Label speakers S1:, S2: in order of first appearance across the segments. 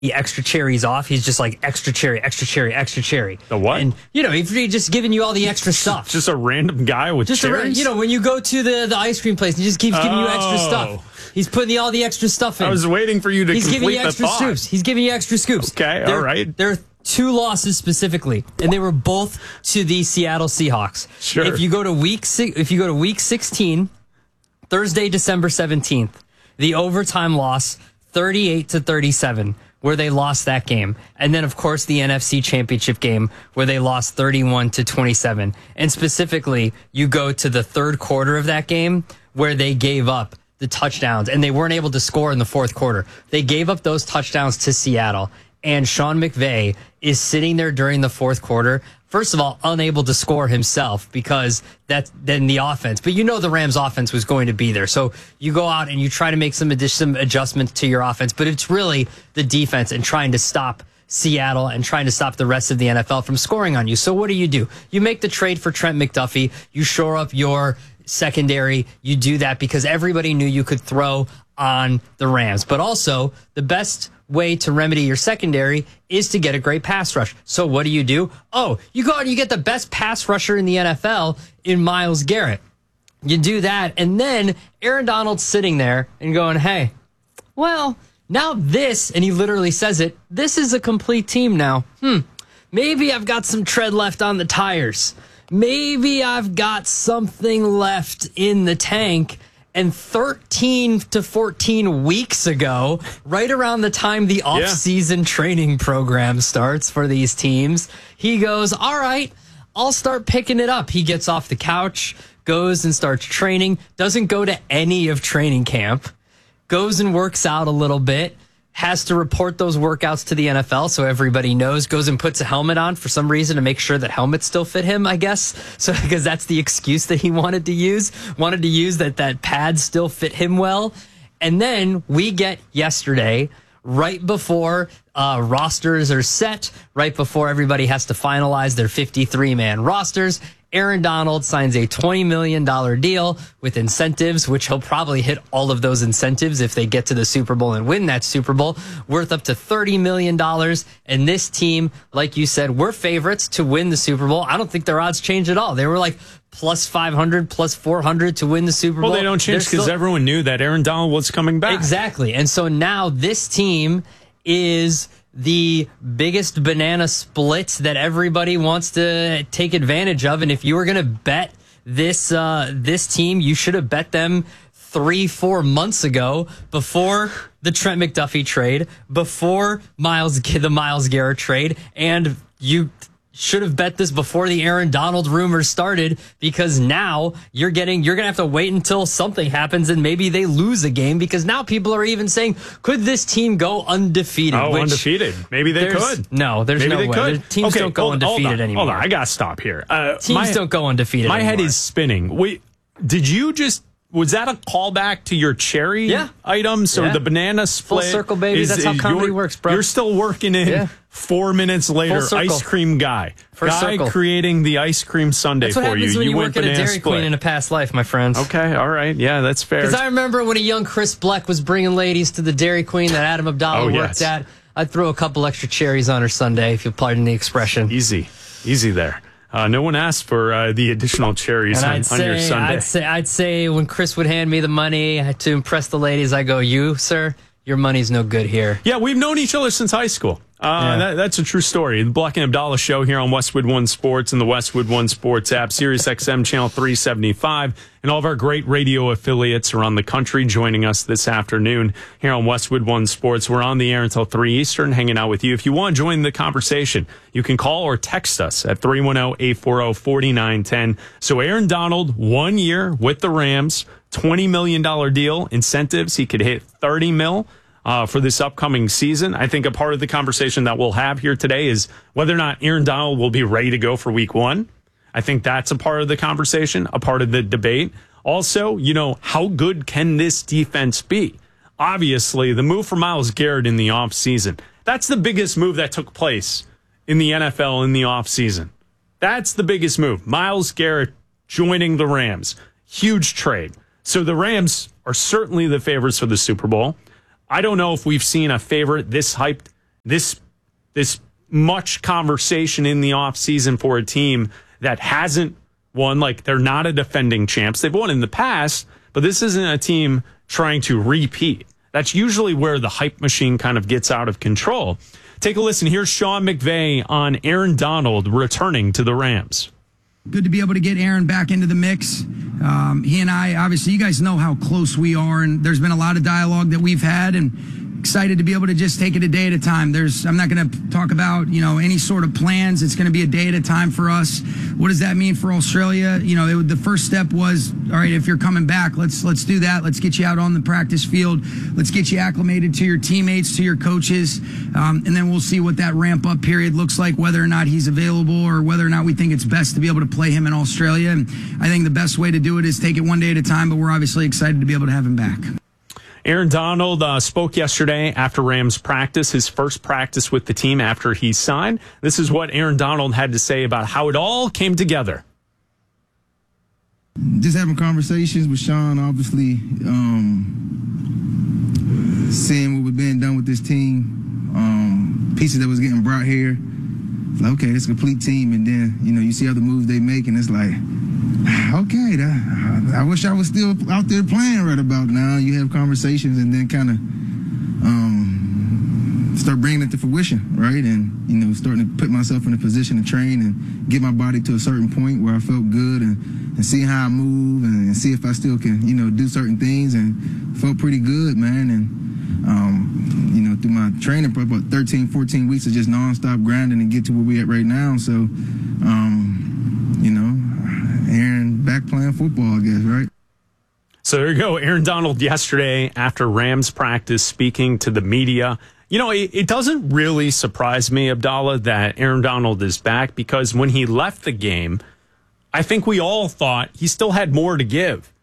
S1: the extra cherries off. He's just like extra cherry, extra cherry, extra cherry.
S2: The what?
S1: And, he's just giving you all the extra stuff.
S2: Just a random guy with cherries?
S1: When you go to the ice cream place, he just keeps giving you extra stuff. He's putting all the extra stuff in.
S2: I was waiting for you to complete the thought.
S1: He's giving you extra scoops. He's giving you extra scoops.
S2: Okay, all right.
S1: There are 2 losses specifically, and they were both to the Seattle Seahawks.
S2: Sure.
S1: If you go to week 16, Thursday, December 17th, the overtime loss, 38-37, where they lost that game. And then, of course, the NFC Championship game where they lost 31-27. And specifically, you go to the third quarter of that game where they gave up the touchdowns and they weren't able to score in the fourth quarter. They gave up those touchdowns to Seattle. And Sean McVay is sitting there during the fourth quarter, first of all, unable to score himself because that's then the offense. But the Rams offense was going to be there. So you go out and you try to make some adjustments to your offense, but it's really the defense and trying to stop Seattle and trying to stop the rest of the NFL from scoring on you. So what do? You make the trade for Trent McDuffie. You shore up your secondary. You do that because everybody knew you could throw on the Rams. But also, the best way to remedy your secondary is to get a great pass rush. So what do? Oh, you go out and you get the best pass rusher in the NFL in Myles Garrett. You do that, and then Aaron Donald's sitting there and going, hey, well, now this, and he literally says it, this is a complete team now. Maybe I've got some tread left on the tires. Maybe I've got something left in the tank. And 13 to 14 weeks ago, right around the time the off-season training program starts for these teams, he goes, all right, I'll start picking it up. He gets off the couch, goes and starts training, doesn't go to any of training camp, goes and works out a little bit, has to report those workouts to the NFL so everybody knows, goes and puts a helmet on for some reason to make sure that helmets still fit him, I guess. So because that's the excuse that he wanted to use that pads still fit him well. And then we get yesterday, right before rosters are set, right before everybody has to finalize their 53-man rosters, Aaron Donald signs a $20 million deal with incentives, which he'll probably hit all of those incentives if they get to the Super Bowl and win that Super Bowl, worth up to $30 million. And this team, like you said, we're favorites to win the Super Bowl. I don't think their odds change at all. They were like plus 500, plus 400 to win the Super Bowl.
S2: Well, they don't change because everyone knew that Aaron Donald was coming back.
S1: Exactly. And so now this team is the biggest banana split that everybody wants to take advantage of. And if you were going to bet this team, you should have bet them 3-4 months ago before the Trent McDuffie trade, before the Myles Garrett trade, and you should have bet this before the Aaron Donald rumors started, because now you're going to have to wait until something happens and maybe they lose a game, because now people are even saying, could this team go undefeated?
S2: Undefeated. Maybe they could.
S1: No, there's no way. Teams don't go undefeated anymore.
S2: Hold on, I got to stop here.
S1: Teams don't go undefeated
S2: anymore. My head is spinning. Was that a callback to your cherry item? So the banana split.
S1: Full circle, baby. That's how comedy works, bro.
S2: You're still working in 4 minutes later, ice cream guy. Creating the ice cream sundae for you.
S1: That's what happens when you work at a Dairy Queen in a past life, my friends.
S2: Okay, all right. Yeah, that's fair.
S1: Because I remember when a young Chris Bleck was bringing ladies to the Dairy Queen that Adam Abdallah worked at. I'd throw a couple extra cherries on her sundae, if you'll pardon the expression.
S2: Easy there. No one asked for the additional cherries on your sundae.
S1: I'd say when Chris would hand me the money to impress the ladies, I go, you, sir, your money's no good here.
S2: Yeah, we've known each other since high school. That's a true story. The Bleck and Abdallah show here on Westwood One Sports and the Westwood One Sports app, Sirius XM channel 375, and all of our great radio affiliates around the country joining us this afternoon here on Westwood One Sports. We're on the air until 3 Eastern, hanging out with you. If you want to join the conversation, you can call or text us at 310-840-4910. So Aaron Donald, 1 year with the Rams, $20 million deal, incentives. He could hit $30 million. For this upcoming season. I think a part of the conversation that we'll have here today is whether or not Aaron Donald will be ready to go for week 1. I think that's a part of the conversation, a part of the debate. Also, how good can this defense be? Obviously, the move for Myles Garrett in the offseason, that's the biggest move that took place in the NFL in the offseason. That's the biggest move. Myles Garrett joining the Rams. Huge trade. So the Rams are certainly the favorites for the Super Bowl. I don't know if we've seen a favorite this hyped this much conversation in the offseason for a team that hasn't won. Like, they're not a defending champs. They've won in the past, but this isn't a team trying to repeat. That's usually where the hype machine kind of gets out of control. Take a listen. Here's Sean McVay on Aaron Donald returning to the Rams.
S3: Good to be able to get Aaron back into the mix. He and I, obviously, you guys know how close we are, and there's been a lot of dialogue that we've had, and excited to be able to just take it a day at a time. I'm not going to talk about, any sort of plans. It's going to be a day at a time for us. What does that mean for Australia? The first step was, all right, if you're coming back, let's do that. Let's get you out on the practice field. Let's get you acclimated to your teammates, to your coaches. And then we'll see what that ramp up period looks like, whether or not he's available or whether or not we think it's best to be able to play him in Australia. And I think the best way to do it is take it one day at a time, but we're obviously excited to be able to have him back.
S2: Aaron Donald spoke yesterday after Rams practice, his first practice with the team after he signed. This is what Aaron Donald had to say about how it all came together.
S4: Just having conversations with Sean, obviously, seeing what was being done with this team, pieces that was getting brought here. It's like, okay, it's a complete team. And then, you see other moves they make, and it's like, okay, I wish I was still out there playing right about now. You have conversations and then kind of start bringing it to fruition, right? And, starting to put myself in a position to train and get my body to a certain point where I felt good and see how I move and see if I still can, do certain things, and felt pretty good, man. And, through my training for about 13, 14 weeks of just nonstop grinding and get to where we at right now. So, Aaron back playing football, I guess, right?
S2: So there you go. Aaron Donald yesterday after Rams practice speaking to the media. It doesn't really surprise me, Abdallah, that Aaron Donald is back, because when he left the game, I think we all thought he still had more to give.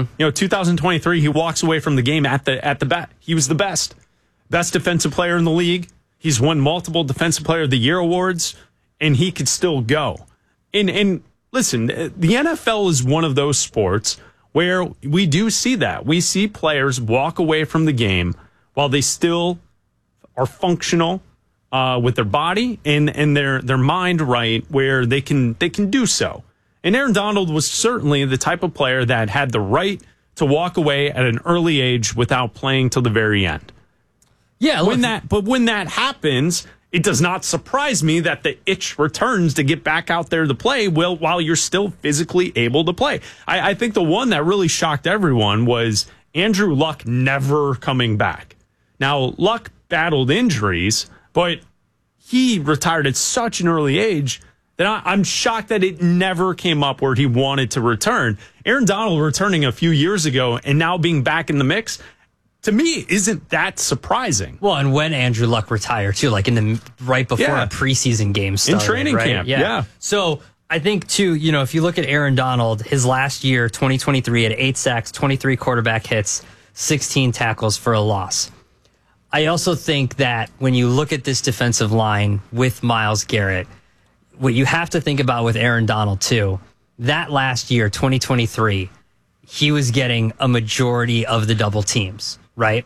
S2: 2023, he walks away from the game at the bat. He was the best defensive player in the league. He's won multiple Defensive Player of the Year awards, and he could still go. And listen, the NFL is one of those sports where we do see that. We see players walk away from the game while they still are functional with their body and their mind right, where they can do so. And Aaron Donald was certainly the type of player that had the right to walk away at an early age without playing till the very end.
S1: Yeah,
S2: when that happens, it does not surprise me that the itch returns to get back out there to play while you're still physically able to play. I think the one that really shocked everyone was Andrew Luck never coming back. Now, Luck battled injuries, but he retired at such an early age that I'm shocked that it never came up where he wanted to return. Aaron Donald returning a few years ago and now being back in the mix, to me, isn't that surprising.
S1: Well, and when Andrew Luck retired, too, like right before a preseason game started.
S2: In training camp, yeah.
S1: So I think, too, if you look at Aaron Donald, his last year, 2023, had 8 sacks, 23 quarterback hits, 16 tackles for a loss. I also think that when you look at this defensive line with Myles Garrett, what you have to think about with Aaron Donald, too, that last year, 2023, he was getting a majority of the double teams, right?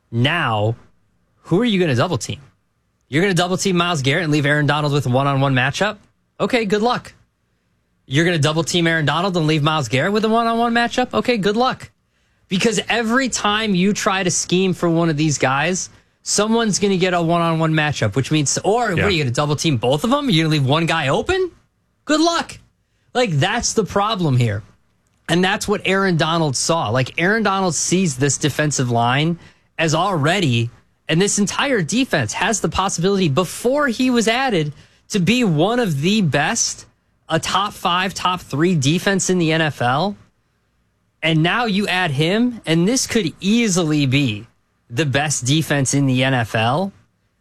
S1: Now, who are you going to double team? You're going to double team Myles Garrett and leave Aaron Donald with a one-on-one matchup? Okay, good luck. You're going to double team Aaron Donald and leave Myles Garrett with a one-on-one matchup? Okay, good luck. Because every time you try to scheme for one of these guys, someone's going to get a one-on-one matchup, which means, what are you going to double team both of them? You're going to leave one guy open? Good luck. Like, that's the problem here. And that's what Aaron Donald saw. Like, Aaron Donald sees this defensive line as already, and this entire defense has the possibility, before he was added, to be one of the best, a top 5, top 3 defense in the NFL. And now you add him, and this could easily be the best defense in the NFL,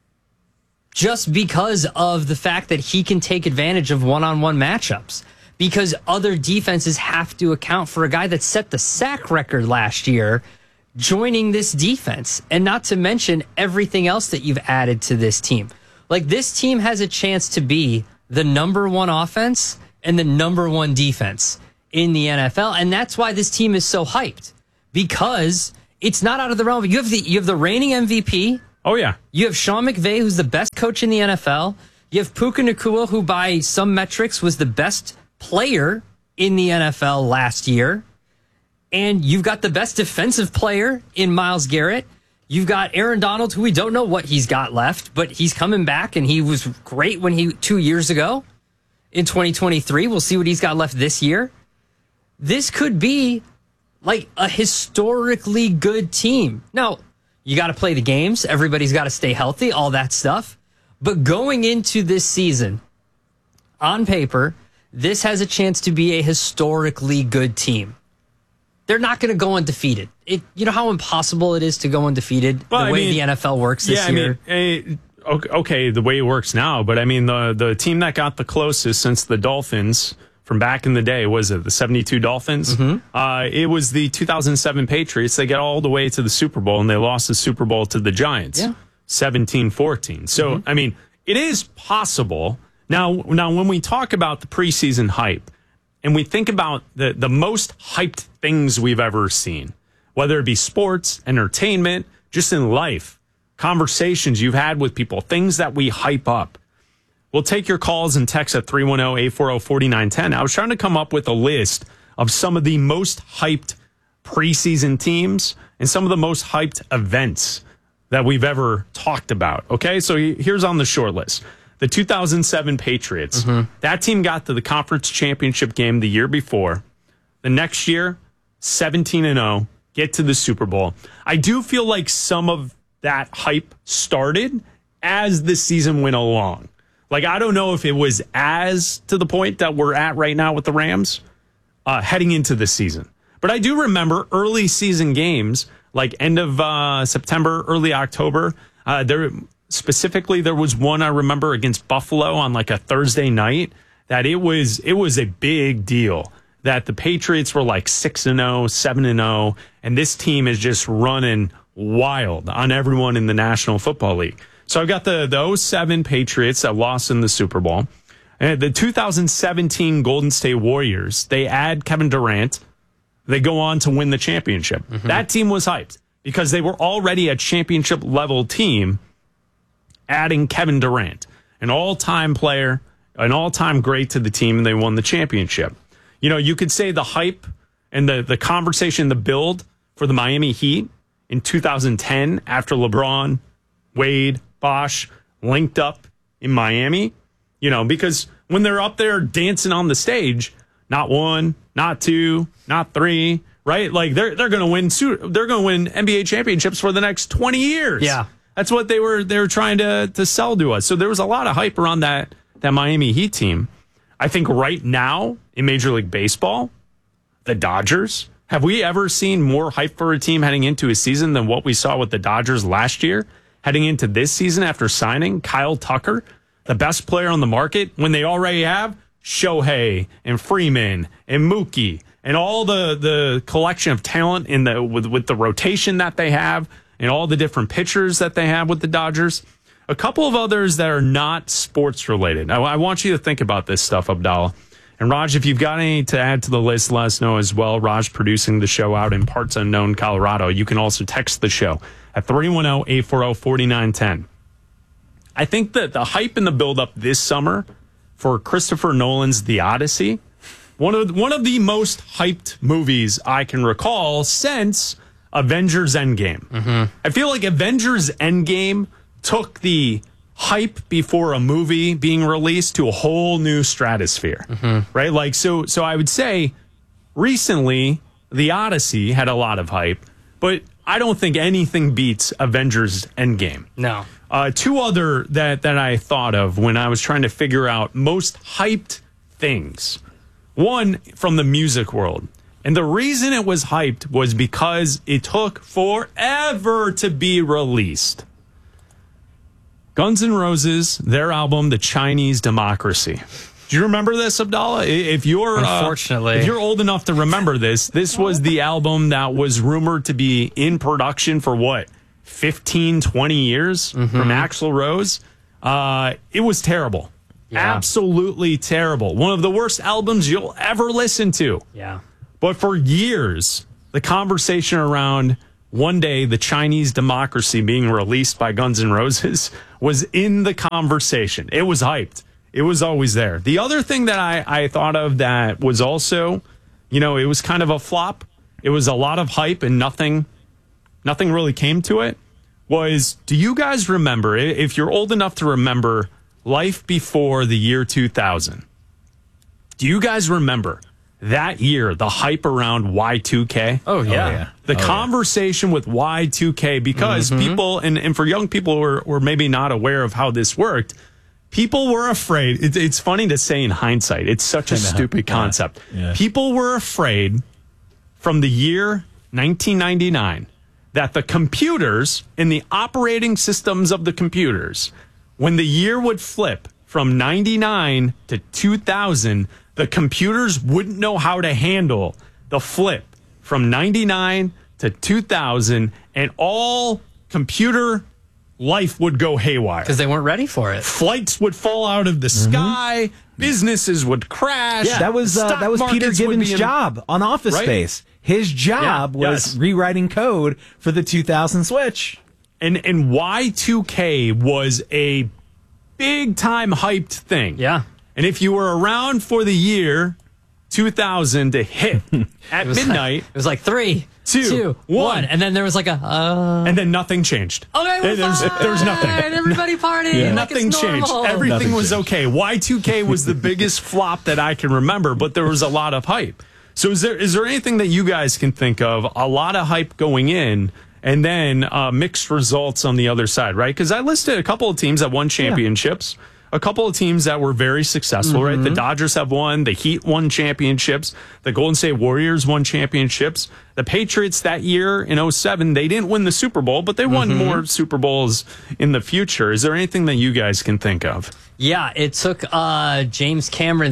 S1: just because of the fact that he can take advantage of one-on-one matchups. Because other defenses have to account for a guy that set the sack record last year joining this defense. And not to mention everything else that you've added to this team. Like, this team has a chance to be the number 1 offense and the number 1 defense in the NFL. And that's why this team is so hyped. Because it's not out of the realm. You have the reigning MVP
S2: Oh, yeah.
S1: You have Sean McVay, who's the best coach in the NFL. You have Puka Nacua, who by some metrics was the best player in the NFL last year. And you've got the best defensive player in Myles Garrett. You've got Aaron Donald, who we don't know what he's got left, but he's coming back, and he was great 2 years ago in 2023. We'll see what he's got left this year. This could be like a historically good team. Now, you got to play the games. Everybody's got to stay healthy, all that stuff. But going into this season, on paper, this has a chance to be a historically good team. They're not going to go undefeated. You know how impossible it is to go undefeated the way the NFL works this year?
S2: Okay, the way it works now, but I mean, the team that got the closest since the Dolphins from back in the day, was it the 72 Dolphins? Mm-hmm. It was the 2007 Patriots. They got all the way to the Super Bowl, and they lost the Super Bowl to the Giants, 17-14. So, I mean, it is possible. Now, when we talk about the preseason hype, and we think about the most hyped things we've ever seen, whether it be sports, entertainment, just in life, conversations you've had with people, things that we hype up. We'll take your calls and texts at 310-840-4910. I was trying to come up with a list of some of the most hyped preseason teams and some of the most hyped events that we've ever talked about. Okay, so here's on the short list. The 2007 Patriots, that team got to the conference championship game the year before. The next year, 17-0, get to the Super Bowl. I do feel like some of that hype started as the season went along. Like, I don't know if it was as to the point that we're at right now with the Rams heading into the season. But I do remember early season games, like end of September, early October. Specifically, there was one I remember against Buffalo on like a Thursday night that it was a big deal that the Patriots were like 6-0, 7-0, and this team is just running wild on everyone in the National Football League. So I've got the 07 Patriots that lost in the Super Bowl. And the 2017 Golden State Warriors, they add Kevin Durant. They go on to win the championship. That team was hyped because they were already a championship level team. Adding Kevin Durant, an all-time player, an all-time great to the team, and they won the championship. You know, you could say the hype and the conversation, the build for the Miami Heat in 2010 after LeBron, Wade, Bosh linked up in Miami, you know, because when they're up there dancing on the stage, not one, not two, not three, right? Like they're going to win NBA championships for the next 20 years.
S1: Yeah.
S2: That's what they were trying to sell to us. So there was a lot of hype around that Miami Heat team. I think right now in Major League Baseball, the Dodgers, have we ever seen more hype for a team heading into a season than what we saw with the Dodgers last year? Heading into this season after signing Kyle Tucker, the best player on the market, when they already have Shohei and Freeman and Mookie and all the collection of talent with the rotation that they have, and all the different pitchers that they have with the Dodgers. A couple of others that are not sports related. I want you to think about this stuff, Abdallah. And Raj, if you've got any to add to the list, let us know as well. Raj producing the show out in parts unknown, Colorado. You can also text the show at 310-840-4910. I think that the hype and the buildup this summer for Christopher Nolan's The Odyssey, one of the most hyped movies I can recall since Avengers Endgame. I feel like Avengers Endgame took the hype before a movie being released to a whole new stratosphere, right? Like, so I would say recently The Odyssey had a lot of hype, but I don't think anything beats Avengers Endgame.
S1: No.
S2: Two other that I thought of when I was trying to figure out most hyped things. One from the music world. And the reason it was hyped was because it took forever to be released. Guns N' Roses, their album, The Chinese Democracy. Do you remember this, Abdallah?
S1: Unfortunately.
S2: If you're old enough to remember this was the album that was rumored to be in production for 15, 20 years from Axl Rose. It was terrible. Yeah. Absolutely terrible. One of the worst albums you'll ever listen to.
S1: Yeah.
S2: But for years, the conversation around one day the Chinese Democracy being released by Guns N' Roses was in the conversation. It was hyped. It was always there. The other thing that I thought of that was also, it was kind of a flop. It was a lot of hype and nothing really came to it. Do you guys remember, if you're old enough to remember life before the year 2000, do you guys remember that year, the hype around Y2K?
S1: Oh, yeah.
S2: The conversation with Y2K, because people, and for young people who were maybe not aware of how this worked, people were afraid. It's funny to say in hindsight. It's such a stupid concept. Yeah. People were afraid from the year 1999 that the computers and the operating systems of the computers, when the year would flip from 99 to 2000, the computers wouldn't know how to handle the flip from 99 to 2000, and all computer life would go haywire.
S1: Because they weren't ready for it.
S2: Flights would fall out of the sky. Businesses would crash.
S5: Yeah. That was Peter Gibbons' job on Office Space. His job was rewriting code for the 2000 Switch.
S2: And Y2K was a big-time hyped thing.
S1: Yeah.
S2: And if you were around for the year 2000 to hit at midnight...
S1: It was like 3, 2, 1. And then there was like
S2: and then nothing changed.
S1: Okay,
S2: there's nothing.
S1: Everybody partying.
S2: Nothing changed. Everything was okay. Y2K was the biggest flop that I can remember, but there was a lot of hype. So is there anything that you guys can think of, a lot of hype going in, and then mixed results on the other side, right? Because I listed a couple of teams that won championships, a couple of teams that were very successful, right? The Dodgers have won, the Heat won championships, the Golden State Warriors won championships. The Patriots that year in 2007, they didn't win the Super Bowl, but they won more Super Bowls in the future. Is there anything that you guys can think of?
S1: Yeah, it took James Cameron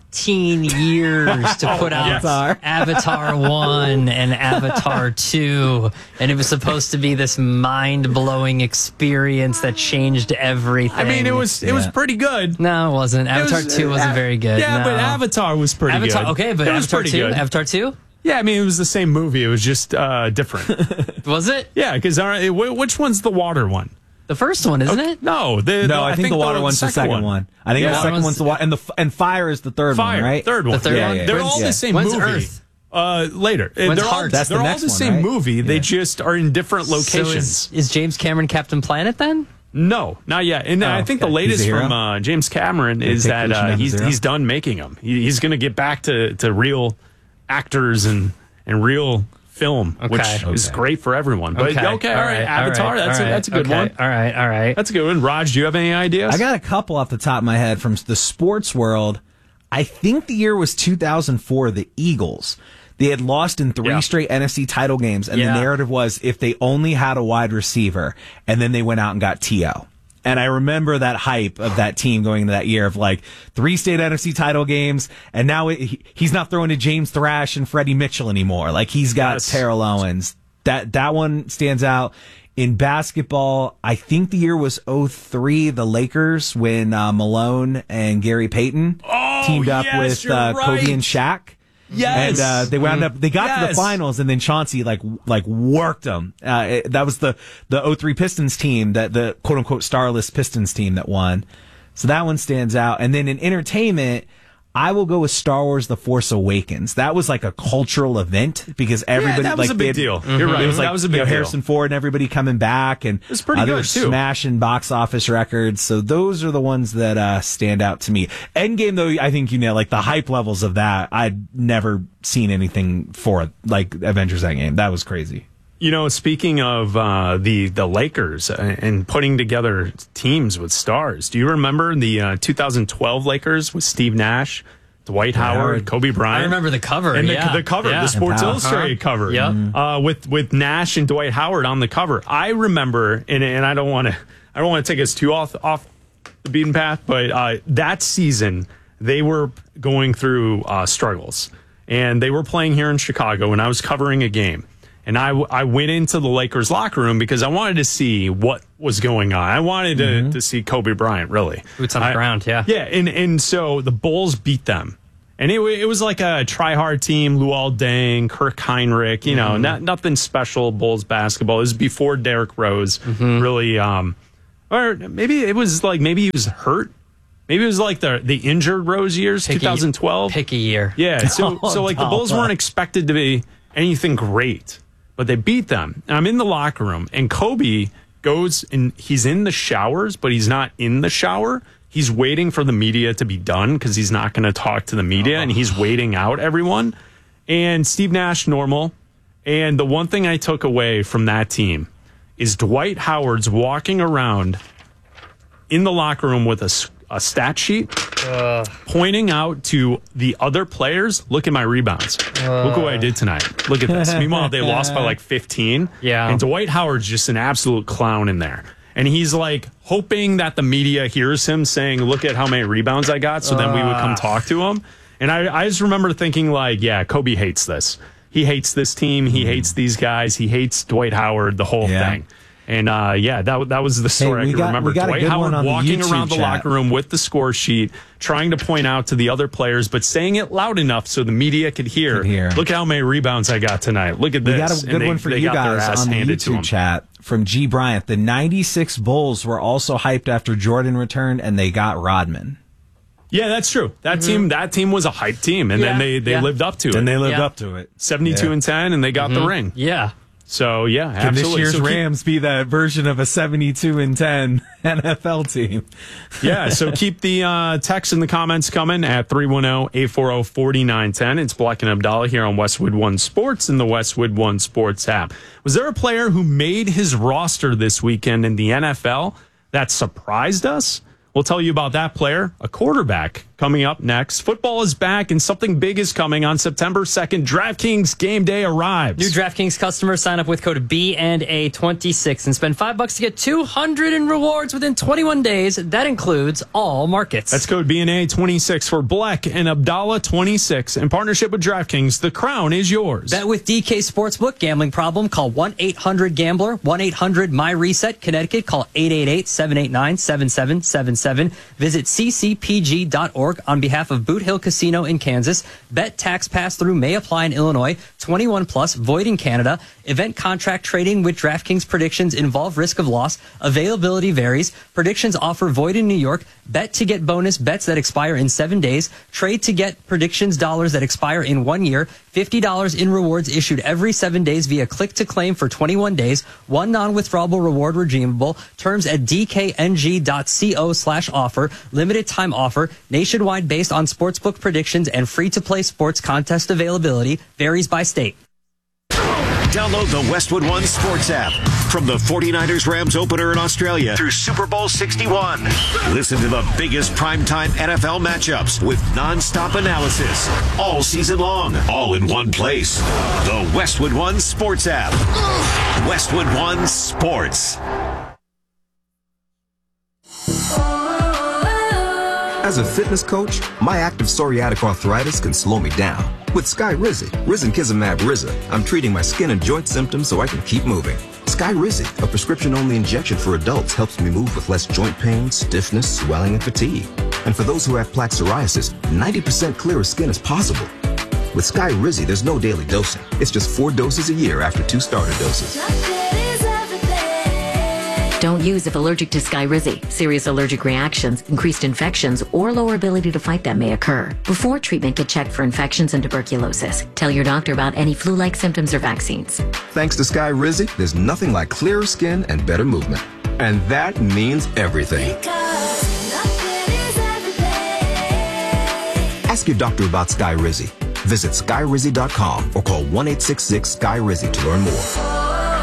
S1: 13 years to put out Avatar 1 and Avatar 2, and it was supposed to be this mind-blowing experience that changed everything.
S2: I mean, it was pretty good.
S1: No, it wasn't. Avatar 2 wasn't very good.
S2: Yeah,
S1: no.
S2: but Avatar was pretty good.
S1: Okay, but Avatar 2? Avatar 2?
S2: Yeah, I mean, it was the same movie. It was just different.
S1: Was it?
S2: Yeah, because which one's the water one?
S1: The first one, isn't it?
S2: No,
S5: I think the water one's the second one. I think the second one's the water, and fire is the third one, right?
S2: Third one.
S1: The third one.
S2: They're all the same movie.
S1: When's Earth?
S2: Later.
S1: When's Heart?
S5: That's
S2: they're
S5: the
S2: all
S5: next
S2: the
S5: one,
S2: same
S5: right?
S2: movie. They just are in different locations.
S1: So is James Cameron Captain Planet then?
S2: No, not yet. And I think the latest from James Cameron is that he's done making them. He's going to get back to real actors and real film, which is great for everyone. But all right, Avatar, that's a good one.
S1: All right.
S2: That's a good one. Raj, do you have any ideas?
S5: I got a couple off the top of my head from the sports world. I think the year was 2004, the Eagles. They had lost in 3 straight NFC title games, and the narrative was if they only had a wide receiver, and then they went out and got T.O. And I remember that hype of that team going into that year of like 3 straight NFC title games. And now he's not throwing to James Thrash and Freddie Mitchell anymore. Like he's got Terrell Owens. That one stands out. In basketball, I think the year was 2003, the Lakers, when Malone and Gary Payton teamed up with Kobe and Shaq.
S2: Yes.
S5: And they wound up, they got to the finals, and then Chauncey like worked them. That was the 2003 Pistons team, that the quote unquote starless Pistons team that won. So that one stands out. And then in entertainment, I will go with Star Wars: The Force Awakens. That was like a cultural event because everybody
S2: that was a big deal. You're right.
S5: It was like
S2: that was a big deal.
S5: Harrison Ford and everybody coming back, and
S2: it was pretty good too.
S5: Smashing box office records. So those are the ones that stand out to me. Endgame, though, I think like the hype levels of that. I'd never seen anything for it, like Avengers Endgame. That was crazy.
S2: Speaking of the Lakers and putting together teams with stars, do you remember the 2012 Lakers with Steve Nash, Dwight Howard, Kobe Bryant?
S1: I remember the cover.
S2: And the cover, the Sports Illustrated cover.
S1: Yeah.
S2: With Nash and Dwight Howard on the cover. I remember, and I don't want to take us too off the beaten path, but that season they were going through struggles, and they were playing here in Chicago, and I was covering a game. And I went into the Lakers locker room because I wanted to see what was going on. I wanted to see Kobe Bryant, really.
S1: Boots on the ground, yeah.
S2: Yeah, and so the Bulls beat them. And it was like a try-hard team, Luol Deng, Kirk Heinrich, nothing special Bulls basketball. It was before Derrick Rose really, or maybe it was like, maybe he was hurt. Maybe it was like the injured Rose years, 2012.
S1: Pick a year.
S2: Yeah, so like the Bulls weren't expected to be anything great, but they beat them. And I'm in the locker room, and Kobe goes and he's in the showers, but he's not in the shower. He's waiting for the media to be done because he's not going to talk to the media, and he's waiting out everyone. And Steve Nash, normal. And the one thing I took away from that team is Dwight Howard's walking around in the locker room with a stat sheet, pointing out to the other players, look at my rebounds. Look what I did tonight. Look at this. Meanwhile, they lost by like 15.
S1: Yeah.
S2: And Dwight Howard's just an absolute clown in there. And he's like hoping that the media hears him saying, look at how many rebounds I got, so then we would come talk to him. And I just remember thinking like, yeah, Kobe hates this. He hates this team. He hates these guys. He hates Dwight Howard, the whole thing. And that was the story I can remember. Dwight Howard walking around the locker room with the score sheet, trying to point out to the other players, but saying it loud enough so the media could hear. Look at how many rebounds I got tonight. Look at this.
S5: We got a good one for you guys on the YouTube chat from G. Bryant. The 96 Bulls were also hyped after Jordan returned, and they got Rodman.
S2: Yeah, that's true. That team was a hype team, and then they lived up to it.
S5: And they lived up to it.
S2: 72-10, and they got the ring.
S1: Yeah.
S2: So, yeah,
S5: Can
S2: absolutely.
S5: this year's Rams be that version of a 72-10 NFL team?
S2: Yeah, so keep the text and the comments coming at 310-840-4910. It's Black and Abdallah here on Westwood One Sports and the Westwood One Sports app. Was there a player who made his roster this weekend in the NFL that surprised us? We'll tell you about that player, a quarterback, coming up next. Football is back, and something big is coming on September 2nd. DraftKings Game Day arrives.
S1: New DraftKings customers sign up with code B&A26 and spend $5 to get $200 in rewards within 21 days. That includes all markets.
S2: That's code B&A26 for Black and Abdallah 26. In partnership with DraftKings, the crown is yours.
S1: Bet with DK Sportsbook. Gambling problem? Call 1-800-GAMBLER. 1-800-MY-RESET. Connecticut. Call 888-789-7777. Visit ccpg.org on behalf of Boot Hill Casino in Kansas. Bet tax pass-through may apply in Illinois. 21 plus, void in Canada. Event contract trading with DraftKings predictions involve risk of loss. Availability varies. Predictions offer void in New York. Bet to get bonus bets that expire in 7 days. Trade to get predictions dollars that expire in 1 year. $50 in rewards issued every 7 days via click to claim for 21 days. One non-withdrawable reward redeemable. Terms at dkng.co/offer. Limited time offer. Nationwide based on sportsbook predictions and free-to-play sports contest availability. Varies by state.
S6: Download the Westwood One Sports app. From the 49ers Rams opener in Australia through Super Bowl 61. Listen to the biggest primetime NFL matchups with nonstop analysis all season long, all in one place. The Westwood One Sports app. Westwood One Sports.
S7: As a fitness coach, my active psoriatic arthritis can slow me down. With Skyrizi, Risankizumab Riza, I'm treating my skin and joint symptoms so I can keep moving. Skyrizi, a prescription-only injection for adults, helps me move with less joint pain, stiffness, swelling, and fatigue. And for those who have plaque psoriasis, 90% clearer skin is possible. With Skyrizi, there's no daily dosing. It's just 4 doses a year after 2 starter doses.
S8: Don't use if allergic to Skyrizi. Serious allergic reactions, increased infections, or lower ability to fight them may occur. Before treatment, get checked for infections and tuberculosis. Tell your doctor about any flu-like symptoms or vaccines.
S7: Thanks to Skyrizi, there's nothing like clearer skin and better movement. And that means everything. Ask your doctor about Skyrizi. Visit Skyrizi.com or call 1-866-SKY-RIZI to learn more.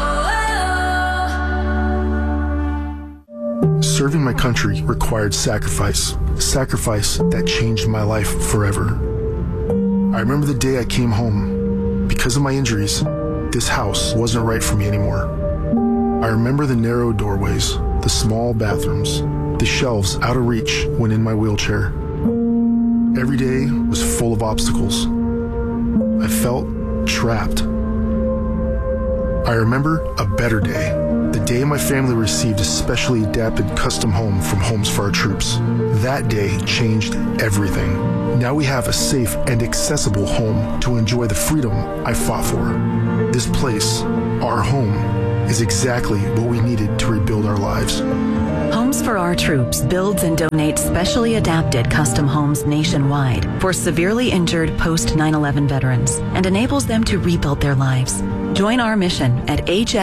S9: Serving my country required sacrifice that changed my life forever. I remember the day I came home. Because of my injuries, this house wasn't right for me anymore. I remember the narrow doorways, the small bathrooms, the shelves out of reach when in my wheelchair. Every day was full of obstacles. I felt trapped. I remember a better day. The day my family received a specially adapted custom home from Homes for Our Troops. That day changed everything. Now we have a safe and accessible home to enjoy the freedom I fought for. This place, our home, is exactly what we needed to rebuild our lives.
S10: Homes for Our Troops builds and donates specially adapted custom homes nationwide for severely injured post 9/11 veterans and enables them to rebuild their lives. Join our mission at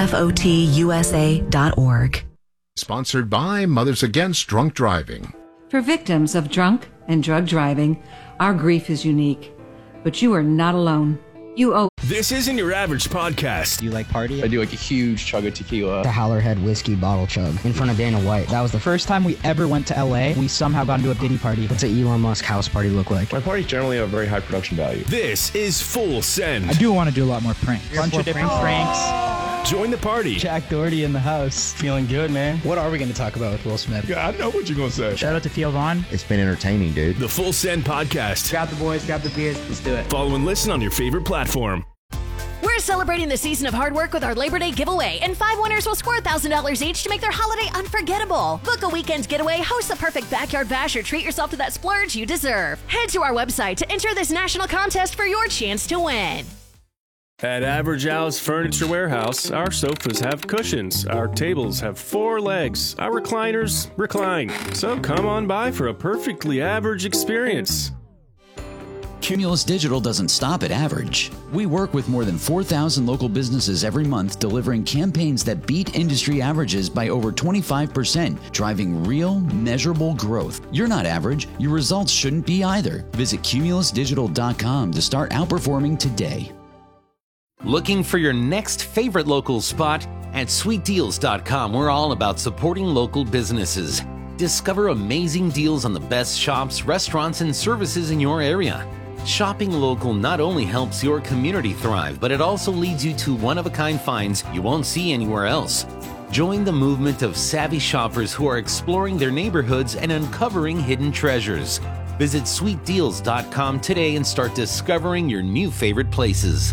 S10: hfotusa.org.
S11: Sponsored by Mothers Against Drunk Driving.
S12: For victims of drunk and drug driving, our grief is unique, but you are not alone. You owe.
S13: This isn't your average podcast.
S14: Do you like party?
S15: I do like a huge chug of tequila.
S14: The Howlerhead whiskey bottle chug in front of Dana White. That was the first time we ever went to LA. We somehow got into a Diddy party. What's an Elon Musk house party look like?
S15: My parties generally have very high production value.
S13: This is Full Send.
S14: I do want to do a lot more pranks. Bunch of different pranks.
S13: Join the party.
S14: Jack Doherty in the house.
S15: Feeling good, man.
S14: What are we going to talk about with Will Smith?
S15: Yeah, I know what you're going to say.
S14: Shout out to Theo Vaughn.
S15: It's been entertaining, dude.
S13: The Full Send podcast.
S14: Grab the boys, grab the beers. Let's do it.
S13: Follow and listen on your favorite platform.
S16: We're celebrating the season of hard work with our Labor Day giveaway, and 5 winners will score $1,000 each to make their holiday unforgettable. Book a weekend getaway, host the perfect backyard bash, or treat yourself to that splurge you deserve. Head to our website to enter this national contest for your chance to win.
S13: At Average Al's Furniture Warehouse, our sofas have cushions, our tables have 4 legs, our recliners recline. So come on by for a perfectly average experience.
S17: Cumulus Digital doesn't stop at average. We work with more than 4,000 local businesses every month, delivering campaigns that beat industry averages by over 25%, driving real, measurable growth. You're not average. Your results shouldn't be either. Visit cumulusdigital.com to start outperforming today.
S18: Looking for your next favorite local spot? At sweetdeals.com, we're all about supporting local businesses. Discover amazing deals on the best shops, restaurants, and services in your area. Shopping local not only helps your community thrive, but it also leads you to one-of-a-kind finds you won't see anywhere else. Join the movement of savvy shoppers who are exploring their neighborhoods and uncovering hidden treasures. Visit sweetdeals.com today and start discovering your new favorite places.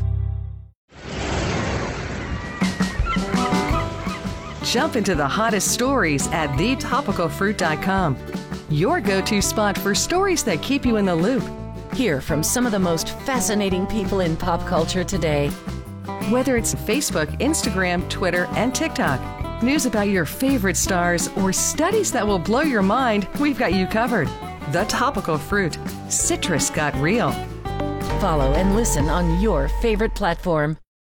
S19: Jump into the hottest stories at thetopicalfruit.com. Your go-to spot for stories that keep you in the loop.
S20: Hear from some of the most fascinating people in pop culture today.
S19: Whether it's Facebook, Instagram, Twitter, and TikTok, news about your favorite stars, or studies that will blow your mind, we've got you covered. The Topical Fruit. Citrus got real.
S20: Follow and listen on your favorite platform.